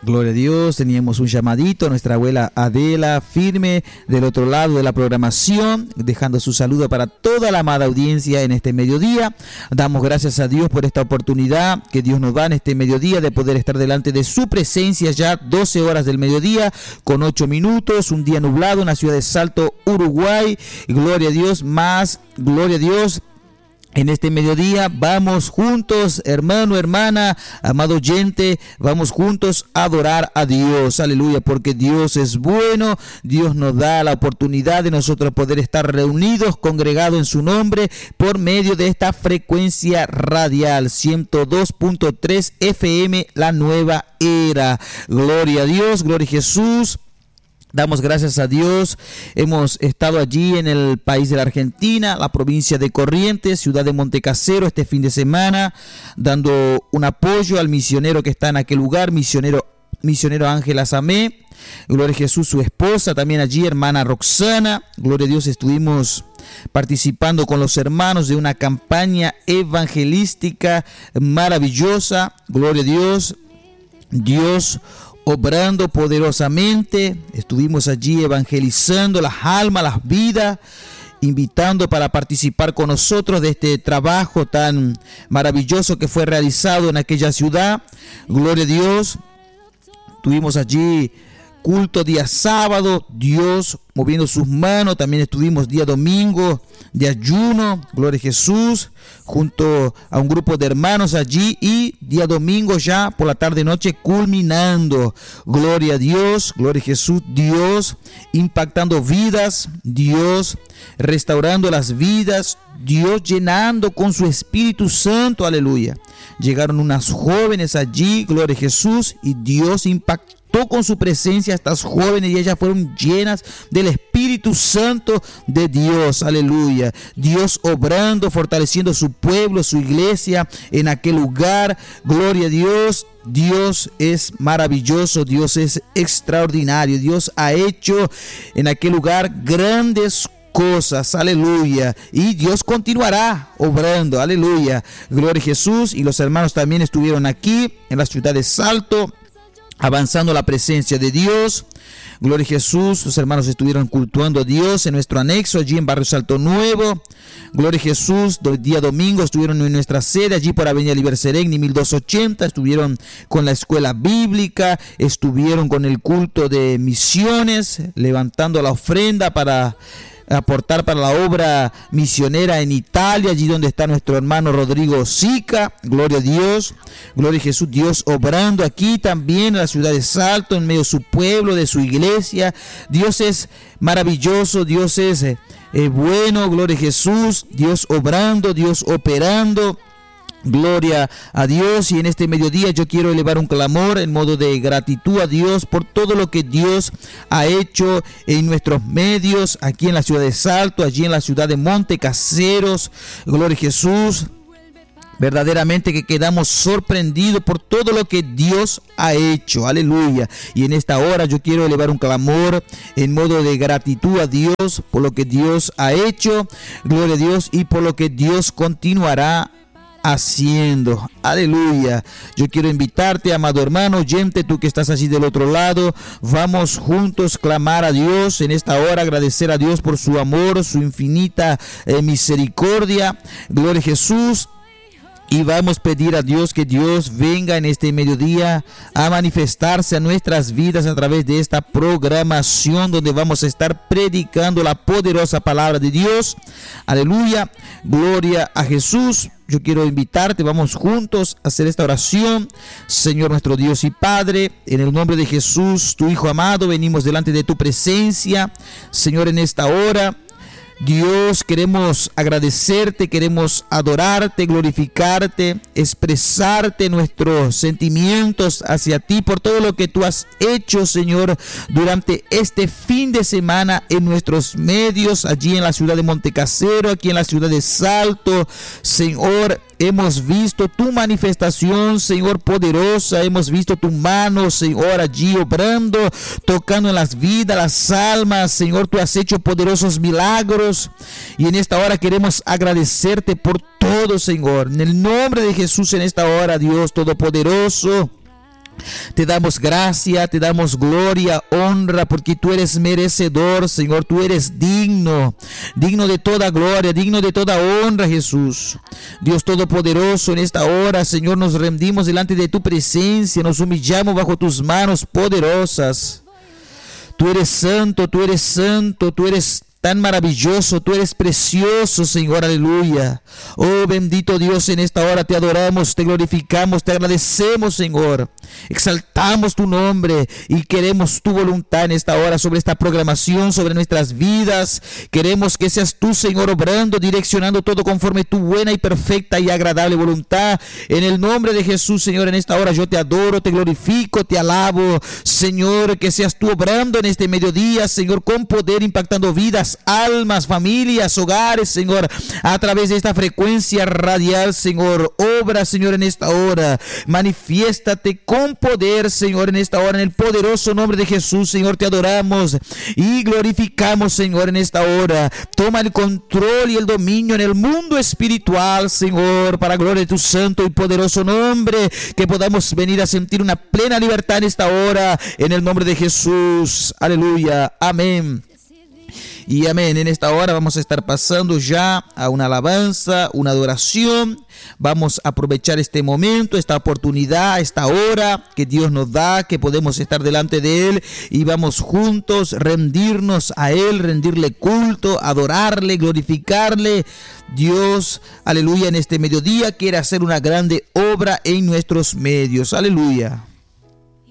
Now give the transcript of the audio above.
Gloria a Dios, teníamos un llamadito, nuestra abuela Adela, firme del otro lado de la programación, dejando su saludo para toda la amada audiencia en este mediodía. Damos gracias a Dios por esta oportunidad que Dios nos da en este mediodía de poder estar delante de su presencia, ya 12 horas del mediodía con 8 minutos, un día nublado en la ciudad de Salto, Uruguay. Gloria a Dios, más gloria a Dios. En este mediodía vamos juntos, hermano, hermana, amado oyente, vamos juntos a adorar a Dios, aleluya, porque Dios es bueno. Dios nos da la oportunidad de nosotros poder estar reunidos, congregados en su nombre, por medio de esta frecuencia radial, 102.3 FM, la nueva era. Gloria a Dios, gloria a Jesús. Damos gracias a Dios. Hemos estado allí en el país de la Argentina, la provincia de Corrientes, ciudad de Montecasero, este fin de semana, dando un apoyo al misionero que está en aquel lugar, misionero Ángel Azamé. Gloria a Jesús, su esposa, también allí, hermana Roxana. Gloria a Dios, estuvimos participando con los hermanos de una campaña evangelística maravillosa. Gloria a Dios. Dios obrando poderosamente, estuvimos allí evangelizando las almas, las vidas, invitando para participar con nosotros de este trabajo tan maravilloso que fue realizado en aquella ciudad. Gloria a Dios. Tuvimos allí culto día sábado, Dios moviendo sus manos. También estuvimos día domingo de ayuno, gloria a Jesús, junto a un grupo de hermanos allí, y día domingo ya por la tarde noche culminando. Gloria a Dios, gloria a Jesús. Dios impactando vidas, Dios restaurando las vidas, Dios llenando con su Espíritu Santo, aleluya. Llegaron unas jóvenes allí, gloria a Jesús, y Dios impactó con su presencia a estas jóvenes, y ellas fueron llenas del Espíritu Santo de Dios, aleluya. Dios obrando, fortaleciendo su pueblo, su iglesia en aquel lugar. Gloria a Dios. Dios es maravilloso, Dios es extraordinario. Dios ha hecho en aquel lugar grandes cosas, aleluya, y Dios continuará obrando, aleluya. Gloria a Jesús. Y los hermanos también estuvieron aquí en la ciudad de Salto, avanzando la presencia de Dios. Gloria a Jesús. Los hermanos estuvieron cultuando a Dios en nuestro anexo allí en Barrio Salto Nuevo. Gloria a Jesús. El día domingo estuvieron en nuestra sede allí por Avenida Liberseregni 1280. Estuvieron con la escuela bíblica, estuvieron con el culto de misiones, levantando la ofrenda para aportar para la obra misionera en Italia, allí donde está nuestro hermano Rodrigo Sica. Gloria a Dios, gloria a Jesús. Dios obrando aquí también en la ciudad de Salto, en medio de su pueblo, de su iglesia. Dios es maravilloso, Dios es bueno, gloria a Jesús. Dios obrando, Dios operando. Gloria a Dios. Y en este mediodía yo quiero elevar un clamor en modo de gratitud a Dios por todo lo que Dios ha hecho en nuestros medios, aquí en la ciudad de Salto, allí en la ciudad de Montecaseros. Gloria a Jesús. Verdaderamente que quedamos sorprendidos por todo lo que Dios ha hecho, aleluya. Y en esta hora yo quiero elevar un clamor en modo de gratitud a Dios por lo que Dios ha hecho, gloria a Dios, y por lo que Dios continuará haciendo, aleluya. Yo quiero invitarte, amado hermano oyente, tú que estás allí del otro lado, vamos juntos a clamar a Dios en esta hora, agradecer a Dios por su amor, su infinita misericordia, gloria a Jesús. Y vamos a pedir a Dios que Dios venga en este mediodía a manifestarse a nuestras vidas a través de esta programación donde vamos a estar predicando la poderosa palabra de Dios. Aleluya, gloria a Jesús. Yo quiero invitarte, vamos juntos a hacer esta oración. Señor nuestro Dios y Padre, en el nombre de Jesús, tu Hijo amado, venimos delante de tu presencia. Señor, en esta hora, Dios, queremos agradecerte, queremos adorarte, glorificarte, expresarte nuestros sentimientos hacia ti por todo lo que tú has hecho, Señor, durante este fin de semana en nuestros medios, allí en la ciudad de Montecasero, aquí en la ciudad de Salto. Señor, hemos visto tu manifestación, Señor, poderosa. Hemos visto tu mano, Señor, allí obrando, tocando en las vidas, las almas. Señor, tú has hecho poderosos milagros. Y en esta hora queremos agradecerte por todo, Señor. En el nombre de Jesús, en esta hora, Dios Todopoderoso, Te damos gracia, te damos gloria, honra, porque tú eres merecedor, Señor. Tú eres digno, digno de toda gloria, digno de toda honra, Jesús. Dios Todopoderoso, en esta hora, Señor, nos rendimos delante de tu presencia, nos humillamos bajo tus manos poderosas. Tú eres santo, tú eres santo, tú eres tan maravilloso, tú eres precioso, Señor, aleluya. Oh, bendito Dios, en esta hora te adoramos, te glorificamos, te agradecemos, Señor. Exaltamos tu nombre y queremos tu voluntad en esta hora sobre esta programación, sobre nuestras vidas. Queremos que seas tú, Señor, obrando, direccionando todo conforme tu buena y perfecta y agradable voluntad. En el nombre de Jesús, Señor, en esta hora yo te adoro, te glorifico, te alabo, Señor, que seas tú obrando en este mediodía, Señor, con poder, impactando vidas, almas, familias, hogares, Señor, a través de esta frecuencia radial, Señor. Obra, Señor, en esta hora. Manifiéstate con poder, Señor, en esta hora, en el poderoso nombre de Jesús, Señor. Te adoramos y glorificamos, Señor, en esta hora. Toma el control y el dominio en el mundo espiritual, Señor, para gloria de tu santo y poderoso nombre, que podamos venir a sentir una plena libertad en esta hora, en el nombre de Jesús. Aleluya. Amén. Y amén. En esta hora vamos a estar pasando ya a una alabanza, una adoración. Vamos a aprovechar este momento, esta oportunidad, esta hora que Dios nos da, que podemos estar delante de Él y vamos juntos rendirnos a Él, rendirle culto, adorarle, glorificarle. Dios, aleluya, en este mediodía quiere hacer una grande obra en nuestros medios. Aleluya.